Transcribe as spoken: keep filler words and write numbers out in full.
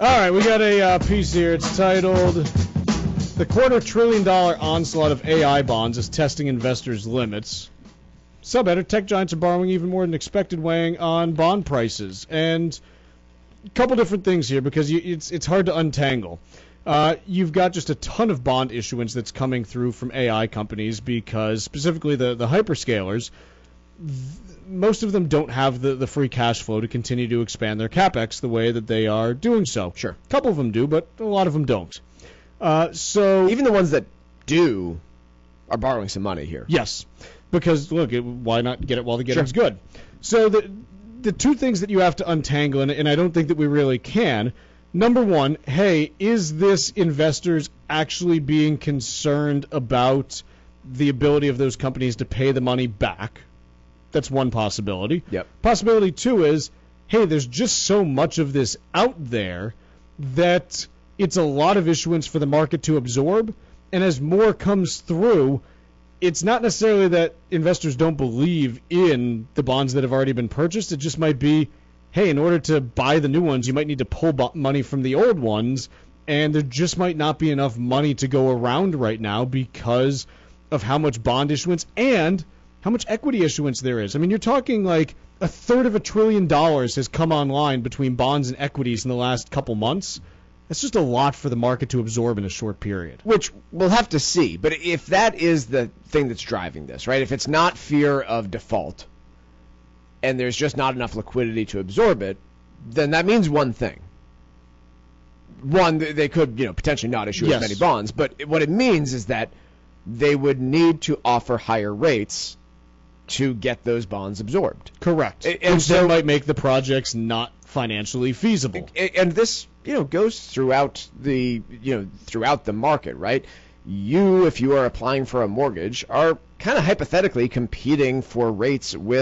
All right, we got a uh, piece here. It's titled, "The Quarter Trillion Dollar Onslaught of A I Bonds is Testing Investors' Limits." Subheader, tech giants are borrowing even more than expected, weighing on bond prices. And a couple different things here, because you, it's, it's hard to untangle. Uh, you've got just a ton of bond issuance that's coming through from A I companies, because specifically the, the hyperscalers, th- most of them don't have the, the free cash flow to continue to expand their capex the way that they are doing so. Sure. A couple of them do, but a lot of them don't. Uh, so even the ones that do are borrowing some money here. Yes, because look, it, why not get it while the getting's Sure. good? So the the two things that you have to untangle, and, and I don't think that we really can. Number one, hey, is this investors actually being concerned about the ability of those companies to pay the money back? That's one possibility. Yep. Possibility two is, hey, there's just so much of this out there that it's a lot of issuance for the market to absorb, and as more comes through, it's not necessarily that investors don't believe in the bonds that have already been purchased. It just might be, hey, in order to buy the new ones, you might need to pull bo- money from the old ones, and there just might not be enough money to go around right now because of how much bond issuance and how much equity issuance there is. I mean, you're talking like a third of a trillion dollars has come online between bonds and equities in the last couple months. That's just a lot for the market to absorb in a short period. Which we'll have to see. But if that is the thing that's driving this, right? If it's not fear of default and there's just not enough liquidity to absorb it, then that means one thing. One, they could, you know, potentially not issue Yes. as many bonds. But what it means is that they would need to offer higher rates to get those bonds absorbed. Correct. And, and Which so then might make the projects not financially feasible. And this, you know, goes throughout the, you know, throughout the market, right? You, if you are applying for a mortgage, are kind of hypothetically competing for rates with